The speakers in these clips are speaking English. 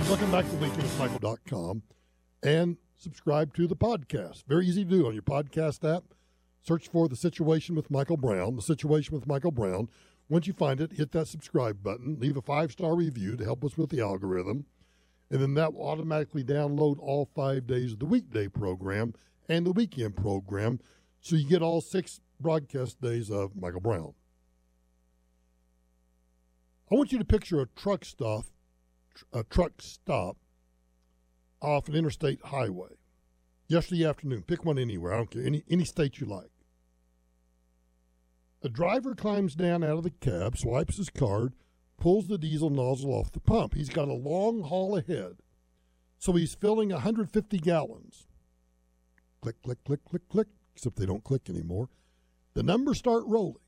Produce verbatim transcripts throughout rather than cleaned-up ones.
Welcome back to weekend with michael dot com and subscribe to the podcast. Very easy to do on your podcast app. Search for The Situation with Michael Brown, The Situation with Michael Brown. Once you find it, hit that subscribe button. Leave a five-star review to help us with the algorithm. And then that will automatically download all five days of the weekday program and the weekend program, so you get all six broadcast days of Michael Brown. I want you to picture a truck stop, a truck stop off an interstate highway. Yesterday afternoon, pick one anywhere, I don't care, any, any state you like. A driver climbs down out of the cab, swipes his card, pulls the diesel nozzle off the pump. He's got a long haul ahead, so he's filling one hundred fifty gallons. Click, click, click, click, click, except they don't click anymore. The numbers start rolling.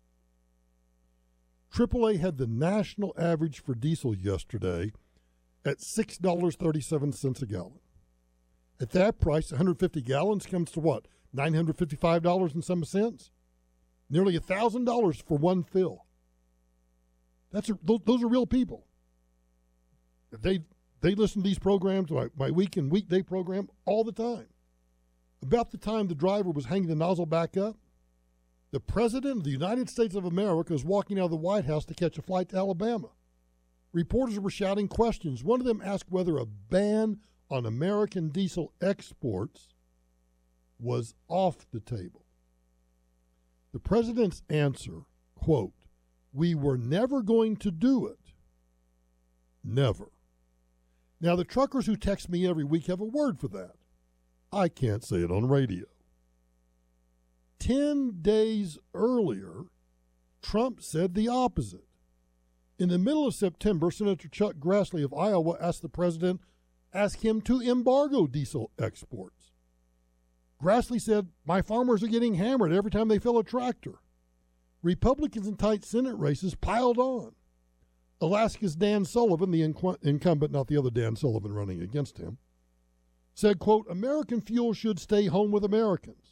triple A had the national average for diesel yesterday at six dollars and thirty-seven cents a gallon. At that price, one hundred fifty gallons comes to what? nine hundred fifty-five dollars and some cents? Nearly one thousand dollars for one fill. That's a, those are real people. They they listen to these programs, my, my week and weekday program, all the time. About the time the driver was hanging the nozzle back up, the President of the United States of America was walking out of the White House to catch a flight to Alabama. Reporters were shouting questions. One of them asked whether a ban on American diesel exports was off the table. The President's answer, quote, "We were never going to do it." Never. Now, the truckers who text me every week have a word for that. I can't say it on radio. Ten days earlier, Trump said the opposite. In the middle of September, Senator Chuck Grassley of Iowa asked the president, ask him to embargo diesel exports. Grassley said, "My farmers are getting hammered every time they fill a tractor." Republicans in tight Senate races piled on. Alaska's Dan Sullivan, the inc- incumbent, not the other Dan Sullivan running against him, said, quote, "American fuel should stay home with Americans."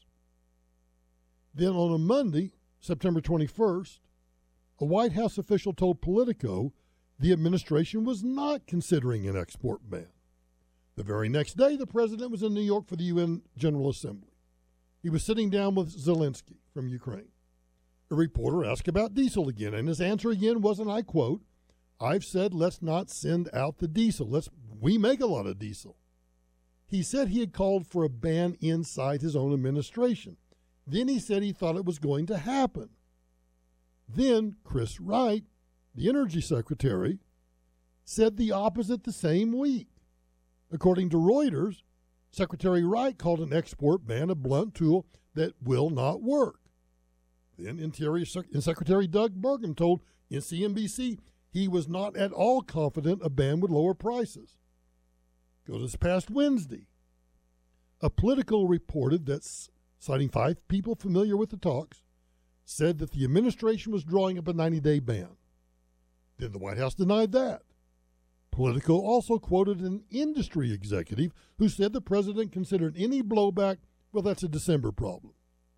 Then on a Monday, September twenty-first, a White House official told Politico the administration was not considering an export ban. The very next day, the president was in New York for the U N General Assembly. He was sitting down with Zelensky from Ukraine. A reporter asked about diesel again, and his answer again was, and I quote, "I've said let's not send out the diesel. Let's we make a lot of diesel." He said he had called for a ban inside his own administration. Then he said he thought it was going to happen. Then Chris Wright, the energy secretary, said the opposite the same week. According to Reuters, Secretary Wright called an export ban a blunt tool that will not work. Then Interior Sec- Secretary Doug Burgum told C N B C he was not at all confident a ban would lower prices. Go to this past Wednesday. A Politico reported that, citing five people familiar with the talks, said that the administration was drawing up a ninety-day ban. Then the White House denied that. Politico also quoted an industry executive who said the president considered any blowback, well, that's a December problem.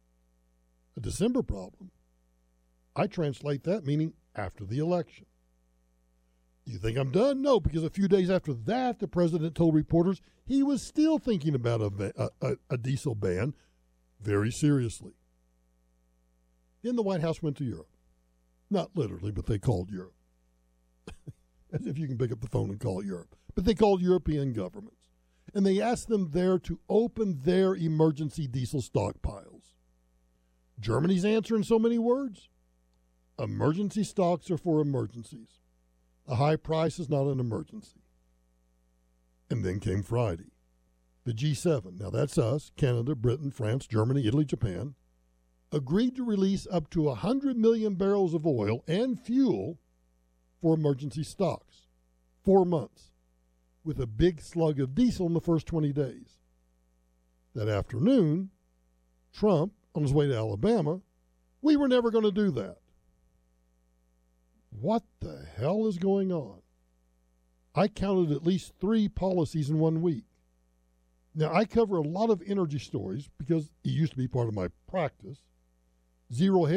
A December problem? I translate that meaning after the election. You think I'm done? No, because a few days after that, the president told reporters he was still thinking about a, a, a diesel ban very seriously. Then the White House went to Europe. Not literally, but they called Europe. As if you can pick up the phone and call Europe. But they called European governments. And they asked them there to open their emergency diesel stockpiles. Germany's answer in so many words? Emergency stocks are for emergencies. A high price is not an emergency. And then came Friday. The G seven, now that's us, Canada, Britain, France, Germany, Italy, Japan, agreed to release up to one hundred million barrels of oil and fuel for emergency stocks. Four months, with a big slug of diesel in the first twenty days. That afternoon, Trump, on his way to Alabama, we were never going to do that. What the hell is going on? I counted at least three policies in one week. Now, I cover a lot of energy stories because it used to be part of my practice. Zero